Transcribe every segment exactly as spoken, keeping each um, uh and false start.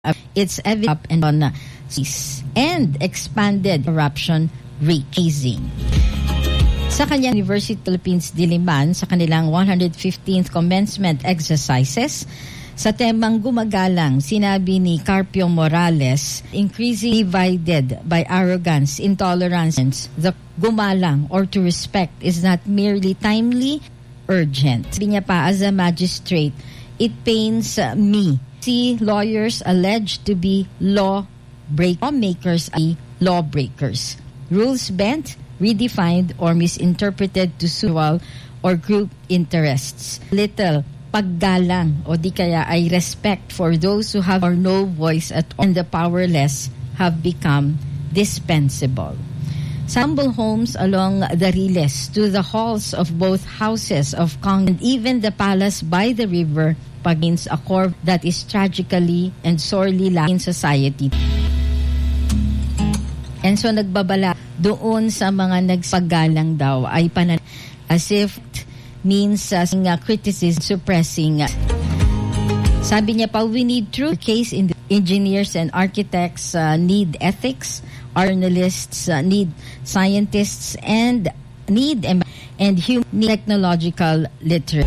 It's evident up and on and expanded corruption raising. Sa kanyang University of the Philippines Diliman, sa kanilang one hundred fifteenth commencement exercises, sa temang gumagalang, sinabi ni Carpio Morales, increasingly divided by arrogance, intolerance, the gumalang or to respect is not merely timely, urgent. Sabi niya pa, as a magistrate, it pains uh, me see lawyers alleged to be law break lawmakers are lawbreakers. Rules bent, redefined, or misinterpreted to suit or group interests. Little paggalang o di kaya ay respect for those who have or no voice at all and the powerless have become dispensable. Humble homes along the Riles to the halls of both houses of Congress and even the palace by the river pagins a core that is tragically and sorely lacking in society. And so nagbabala doon sa mga nagpagalang daw ay panan as if it means uh, criticism, suppressing. Uh, sabi niya pa, we need truth. Case in the engineers and architects uh, need ethics. Journalists uh, need scientists and need and, and human technological literacy.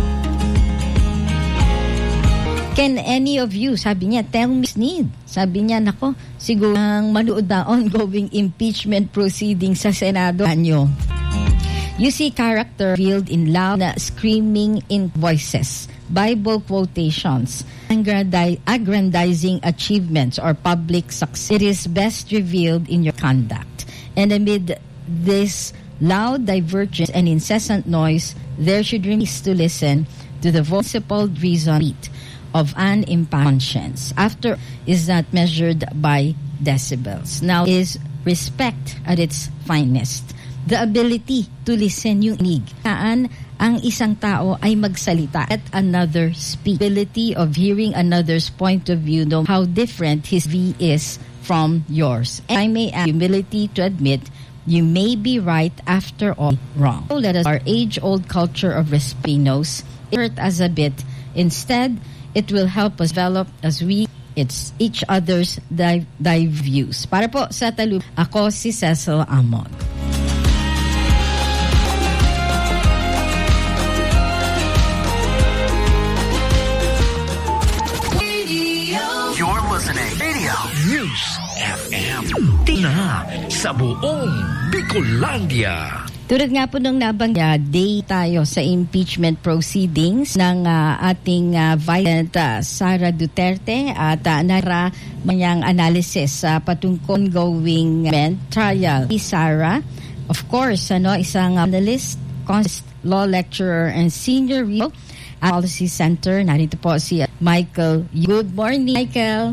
Can any of you, sabi niya, tell me need. Sabi niya, nako, siguro ang manood na ongoing impeachment proceedings sa Senado. Anyo. You see character revealed in loud screaming in voices, Bible quotations, aggrandizing achievements or public success. It is best revealed in your conduct. And amid this loud divergence and incessant noise, there should remain to listen to the voice-principled reason of an conscience. After is not measured by decibels. Now is respect at its finest. The ability to listen yung inig. Saan ang isang tao ay magsalita at another speak. Ability of hearing another's point of view, no how different his view is from yours. And I may add humility to admit you may be right after all wrong. So let us our age-old culture of respect knows it hurt us a bit. Instead, it will help us develop as we it's each other's dive, dive views. Para po sa Talub, ako si Cecil Amon. You're listening Radio News F M. Tina sa buong Bicolandia. Tulad nga po nung nabanggit, day tayo sa impeachment proceedings ng uh, ating uh, Vice President uh, Sara Duterte at uh, nara manyang analysis sa uh, patungkol ongoing trial. Sara, of course, ano, isang analyst, law lecturer, and senior real at Policy Center. Narito po si Michael. Good morning, Michael.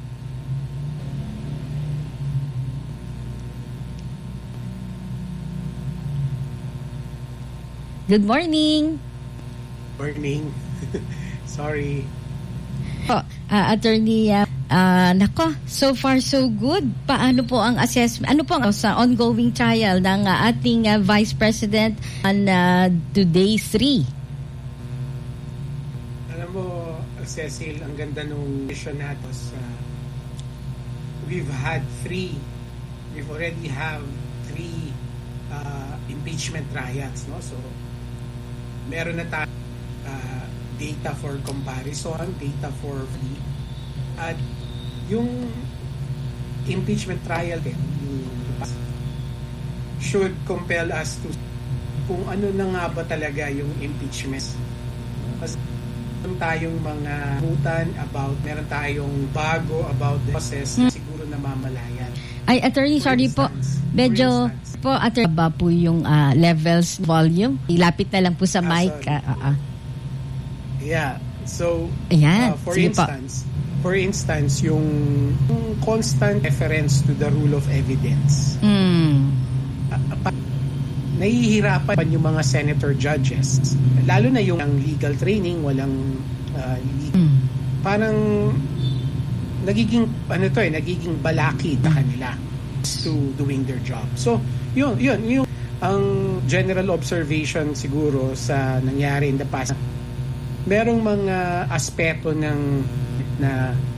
Good morning. Morning. Sorry. Oh, uh, Attorney, uh, uh, nako, so far so good. Paano po ang assessment? Ano po ang sa ongoing trial ng uh, ating uh, Vice President on uh, today three? Alam mo, Cecil, ang ganda nung mission natin. Uh, we've had three. We've already have three uh, impeachment trials, no? So, meron na tayo uh, data for comparison, data for free. At yung impeachment trial din should compel us to kung ano na nga ba talaga yung impeachment. Kasi meron tayong mga hutan about, meron tayong bago about the process na siguro namamalayan. Ay, attorney, for sorry instance, po. Medyo po, attorney, ba po yung uh, levels, volume? Ilapit na lang po sa uh, mic. Uh, uh, uh. Yeah. So, Ayan, uh, for instance, po. for instance, yung, yung constant reference to the rule of evidence. Mm. Uh, nahihirapan yung mga senator judges. Lalo na yung legal training, walang uh, legal. Mm. Parang nagiging ano to eh nagiging balakid na kanila to doing their job. So yun yun yung ang general observation siguro sa nangyari in the past. Merong mga aspeto ng na